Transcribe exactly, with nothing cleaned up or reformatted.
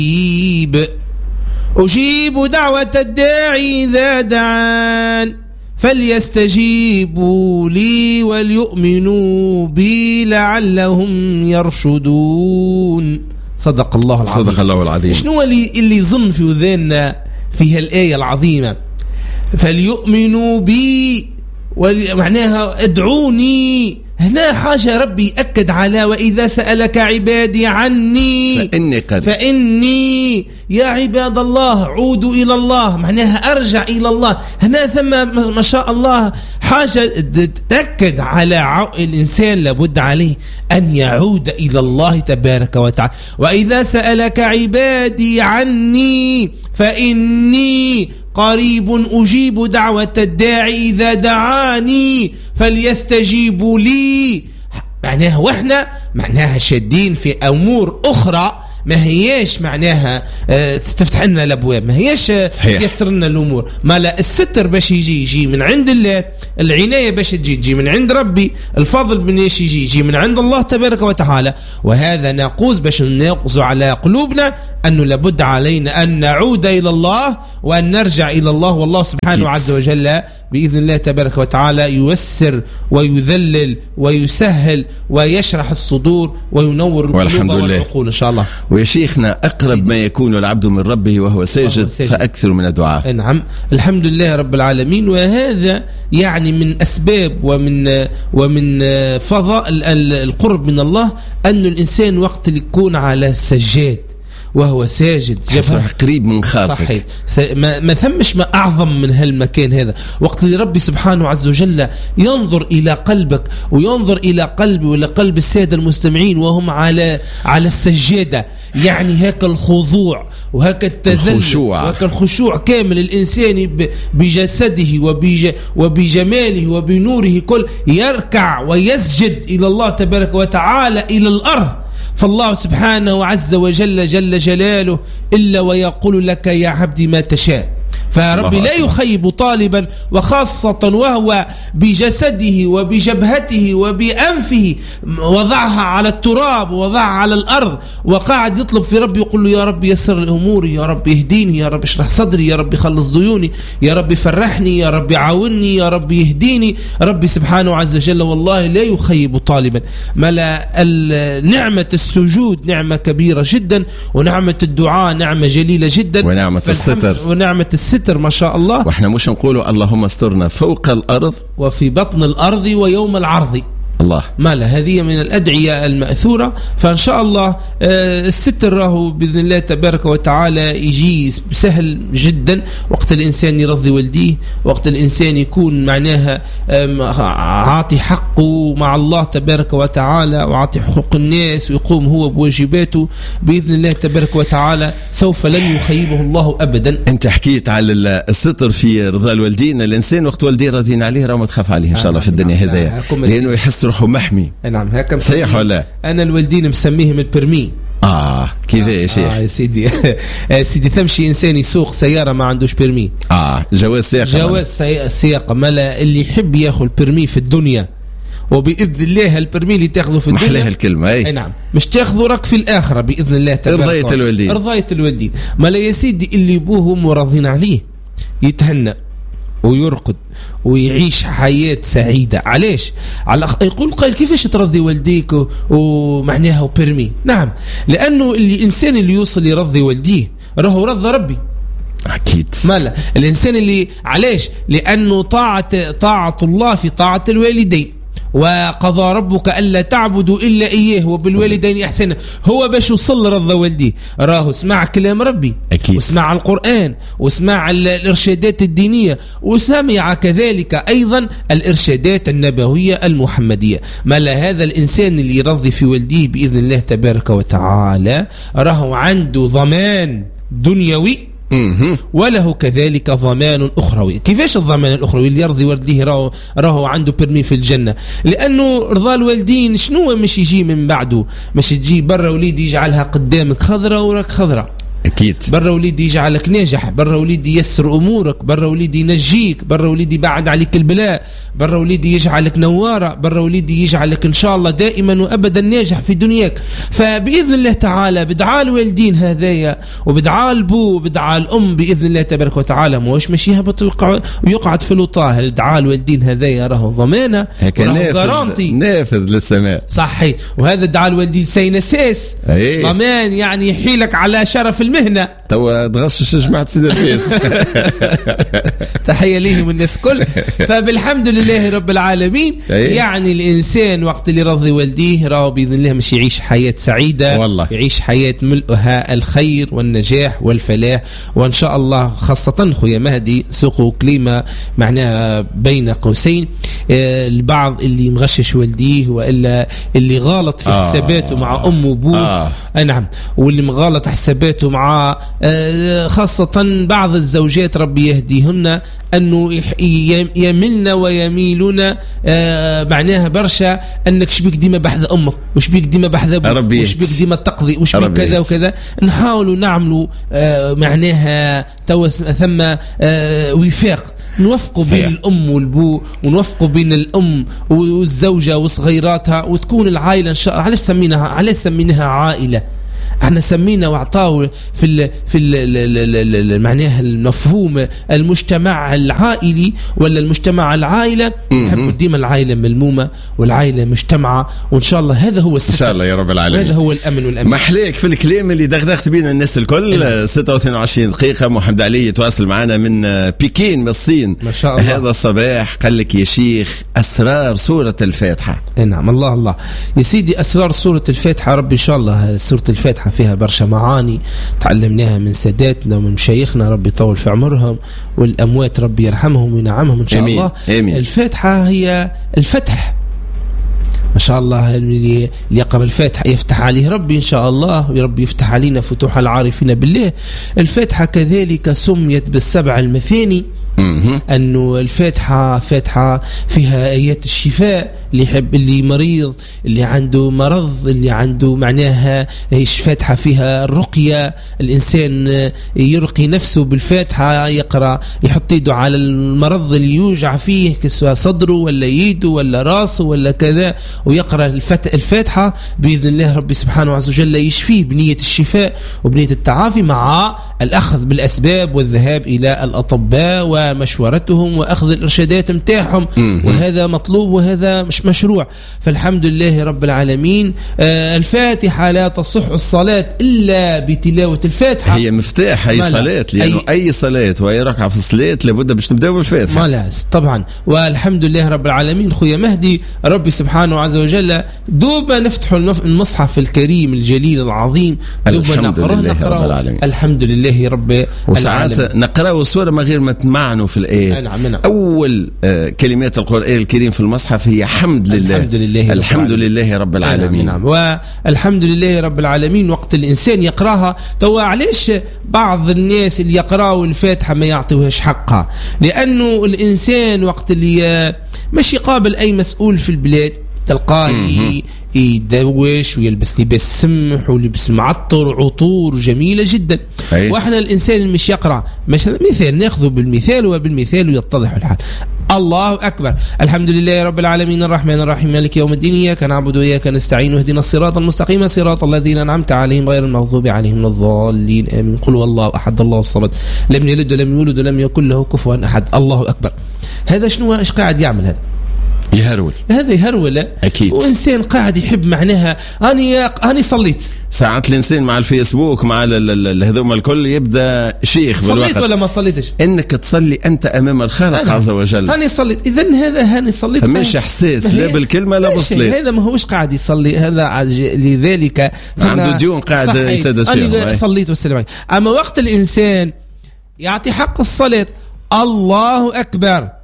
أجيب دعوة الداعي إذا دعان فليستجيبوا لي وليؤمنوا بي لعلهم يرشدون. صدق الله العظيم. صدق الله العظيم. شنو اللي اللي يظن في وذهننا في هالآية العظيمة؟ فليؤمنوا بي معناها ادعوني. هنا حاجة ربي أكد على وإذا سألك عبادي عني فإني قد فإني يا عباد الله عودوا إلى الله، معناها أرجع إلى الله. هنا ثم ما شاء الله حاجة تأكد على الإنسان لابد عليه أن يعود إلى الله تبارك وتعالى. وإذا سألك عبادي عني فإني قريب أجيب دعوة الداعي إذا دعاني فليستجيبوا لي. معناها وإحنا معناها شادين في أمور أخرى ما هياش معناها اه تفتح لنا الابواب، ما هياش تيسر لنا الامور. ما لا الستر باش يجي يجي من عند الله، العنايه باش تجي تجي من عند ربي، الفضل باش يجي يجي من عند الله تبارك وتعالى. وهذا ناقوس باش ننقص على قلوبنا انه لابد علينا ان نعود الى الله وان نرجع الى الله. والله سبحانه عز وجل بإذن الله تبارك وتعالى ييسر ويذلل ويسهل ويشرح الصدور وينور القلوب والعقول إن شاء الله. ويا شيخنا أقرب سيدي. ما يكون العبد من ربه وهو ساجد, ساجد. فأكثر من الدعاء. نعم الحمد لله رب العالمين. وهذا يعني من أسباب ومن ومن فضاء القرب من الله أن الإنسان وقت اللي يكون على السجاد وهو ساجد جبهة قريب من خاطرك، ما, ما ثمش ما أعظم من هالمكان هذا. وقت اللي ربي سبحانه عز وجل ينظر إلى قلبك وينظر إلى قلبي وإلى قلب السادة المستمعين وهم على على السجادة، يعني هيك الخضوع وهكا التذلل وهكا الخشوع كامل الإنسان بجسده وبج وبجماله وبنوره كل يركع ويسجد إلى الله تبارك وتعالى إلى الأرض. فالله سبحانه عز وجل جل جلاله إلا ويقول لك يا عبدي ما تشاء. فربي لا يخيب طالبا، وخاصة وهو بجسده وبجبهته وبأنفه وضعها على التراب ووضعها على الأرض وقاعد يطلب في ربي يقول له يا رب يسر الأمور، يا رب يهديني، يا رب اشرح صدري، يا رب يخلص ديوني، يا رب يفرحني، يا رب يعاوني، يا رب يهديني. ربي سبحانه عز وجل والله لا يخيب طالبا. ملا نعمة السجود نعمة كبيرة جدا، ونعمة الدعاء نعمة جليلة جدا، ونعمة الستر ونعمة الستر ما شاء الله. واحنا مش نقولوا اللهم استرنا فوق الأرض وفي بطن الأرض ويوم العرض. الله ما لا هذه من الأدعية المأثورة. فإن شاء الله الستر راهو بإذن الله تبارك وتعالى يجي سهل جدا وقت الإنسان يرضي والديه، وقت الإنسان يكون معناها عاطي حقه مع الله تبارك وتعالى وعاطي حقوق الناس ويقوم هو بواجباته بإذن الله تبارك وتعالى سوف لن يخيبه الله أبدا. أنت حكيت على الستر في رضا الوالدين. الإنسان وقت والديه راضين عليه راه ما تخاف عليه إن شاء الله في الدنيا هذايا لأنه يحس روحه محمي. نعم هكا صحيح ولا؟ أنا الوالدين مسميهم البرمي. آه كيف يا شيخ؟ آه يا سيدي سيدي ثمشي إنسان يسوق سيارة ما عندوش برمي. آه جواز سياقة. جواز سياقة. مالا اللي يحب ياخذ برمي في الدنيا وبإذن الله البرمي اللي تاخذه في الدنيا محلها الكلمة أي. أي نعم مش تاخذه رك في الآخرة بإذن الله تبارك. رضاية الوالدين. رضاية الوالدين. مالا يا سيدي اللي بوه وامه راضين عليه يتهنى ويرقد ويعيش حياة سعيدة. علاش؟ على يقول قال كيفاش ترضي والديك ومعناها وبرمي. نعم لأنه الإنسان اللي يوصل يرضي والديه راهو رضى ربي أكيد. مالا الإنسان اللي علاش؟ لأنه طاعة طاعة الله في طاعة الوالدين. وقضى ربك ألا تعبدوا إلا إياه وبالوالدين إحسانا. هو باش يوصل رضا والديه راهو اسمع كلام ربي أكيد. واسمع القرآن واسمع الإرشادات الدينية وسمع كذلك أيضا الإرشادات النبوية المحمدية. ما لا هذا الإنسان اللي يرضي في والديه بإذن الله تبارك وتعالى راهو عنده ضمان دنيوي وله كذلك ضمان أخروي. كيفاش الضمان الأخروي؟ اللي يرضي والديه راهو راهو عنده برمي في الجنة. لأنه رضا الوالدين شنو مش يجي من بعده؟ مش تجي برا وليدي يجعلها قدامك خضرة وراك خضرة. أكيد. برا وليدي يجعلك ناجح، برا وليدي يسر أمورك، برا وليدي ينجيك، برا وليدي بعد عليك البلاء، برا وليدي يجعلك نوارة، برا وليدي يجعلك إن شاء الله دائما وأبدا ناجح في دنياك. فبإذن الله تعالى بدعاء الوالدين هذايا وبدعاء البو وبدعاء الأم بإذن الله تبارك وتعالى موش ماشي يهبط ويقعد في الوطاه. دعاء الوالدين هذايا راهو ضمانة نافذ, نافذ للسماء صحيح. وهذا دعاء الوالدين سينساس ضمان يعني يحيلك على شرف المهنة. توا تغشش جماعة سيد الرئيس تحية ليهم الناس كل. فبالحمد لله رب العالمين يعني الإنسان وقت اللي رضي والديه راهو بإذن الله مش يعيش حياة سعيدة والله. يعيش حياة ملؤها الخير والنجاح والفلاح. وإن شاء الله خاصة خويا مهدي سوقوا كلمة معناها بين قوسين البعض اللي مغشش والديه وإلا اللي غلط في آه حساباته مع أم وأبوه آه. نعم واللي مغلط حساباته مع آه خاصة بعض الزوجات ربي يهديهن أنه يملن ويميلون آه معناها برشا أنك شبيك ديما بحذ أمك وشبيك ديما بحذ أبوك وشبيك ديما تقضي وشبيك كذا وكذا. نحاولوا نعملوا آه معناها ثم آه وفاق نوفقوا بين الأم والبو ونوفقوا بين الأم والزوجة وصغيراتها وتكون العائلة إن شاء الله. علاش سميناها علاش سميناها عائلة؟ احنا سمينا واعطاه في ال في ال معناها المفهوم المجتمع العائلي ولا المجتمع العائله. نحب ديما العائله ملمومه والعائله مجتمعه وان شاء الله هذا هو السر ان شاء الله يا رب العالمين. هذا هو الامن والامان. محليك في الكلام اللي دغدغت بينا الناس الكل. ستة واثنين وعشرين دقيقه محمد علي يتواصل معنا من بكين من الصين ما شاء الله هذا الصباح. قال لك يا شيخ اسرار سوره الفاتحه. نعم الله الله يا سيدي. اسرار سوره الفاتحه ربي ان شاء الله سوره الفاتحه فيها برشا معاني تعلمناها من ساداتنا ومن مشايخنا ربي يطول في عمرهم والأموات ربي يرحمهم وينعمهم إن شاء أمين. الله أمين. الفاتحة هي الفتح ما شاء الله. اللي يقرأ الفاتحة يفتح عليه ربي إن شاء الله وربي يفتح علينا فتوح العارفين بالله. الفاتحة كذلك سميت بالسبع المثاني أنه الفاتحة فاتحة فيها آيات الشفاء اللي يحب اللي مريض اللي عنده مرض اللي عنده معناها ايش فاتحة فيها الرقية. الإنسان يرقي نفسه بالفاتحة يقرأ يحط يده على المرض اللي يوجع فيه كسوا صدره ولا يده ولا راسه ولا كذا ويقرأ الفاتحة بإذن الله ربي سبحانه عز وجل يشفيه بنية الشفاء وبنية التعافي مع الأخذ بالأسباب والذهاب إلى الأطباء ومشورتهم وأخذ الإرشادات متاعهم. وهذا مطلوب وهذا مش مشروع. فالحمد لله رب العالمين. آه الفاتحة لا تصح الصلاة إلا بتلاوة الفاتحة. هي مفتاح أي صلاة لأنه أي, أي صلاة وأي ركعة في الصلاة لابد باش نبدأ بالفاتحة. ما لا طبعا. والحمد لله رب العالمين. خويا مهدي ربي سبحانه عز وجل دوبا نفتح المصحف الكريم الجليل العظيم دوبا نقرأ نقرأ الحمد لله رب وساعات نقرأ السورة ما غير ما تمعنوا في الآية. نعم نعم. أول آه كلمات القرآن الكريم في المصحف هي الحمد لله الحمد لله الحمد لله رب العالمين. نعم. والحمد لله رب العالمين. وقت الإنسان يقراها توا علاش بعض الناس اللي يقراوا الفاتحة ما يعطوهاش حقها؟ لأنه الإنسان وقت اللي مش يقابل أي مسؤول في البلاد تلقاه يدوش ويلبس لباس سمح ولبس معطر وعطور جميلة جدا. أيه. واحنا الإنسان اللي مش يقرأ مثلا مثال ناخذه بالمثال وبالمثال يتضح الحال. الله أكبر الحمد لله رب العالمين الرحمن الرحيم مالك يوم الدين إياك نعبد وإياك نستعين واهدنا الصراط المستقيم صراط الذين أنعمت عليهم غير المغضوب عليهم الضالين آمين. قل هو الله أحد الله الصمد لم يلد ولم يولد ولم يكن له كفوا أحد. الله أكبر. هذا شنو ايش قاعد يعمل؟ هذا يهرول. هذا يهرول أكيد. وإنسان قاعد يحب معناها أني أني صليت. ساعات الإنسان مع الفيسبوك مع هذوما الكل يبدأ شيخ بالوقت. صليت ولا ما صليتش؟ إنك تصلي أنت أمام الخالق عز وجل. أني صليت. إذن هذا هاني صليت. فمش إحساس لا بالكلمة لا بالصلاة. هذا ما هوش قاعد يصلي. هذا لذلك عنده ديون قاعد يسدد فيها. أنا صليت والسلام عليكم. أما وقت الإنسان يعطي حق الصلاة الله أكبر